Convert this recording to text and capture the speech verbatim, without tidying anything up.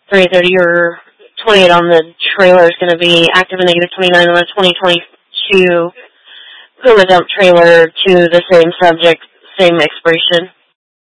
three thirty or twenty-eight on the trailer is going to be active and negative twenty-nine on the twenty twenty-two Puma dump trailer to the same subject, same expiration.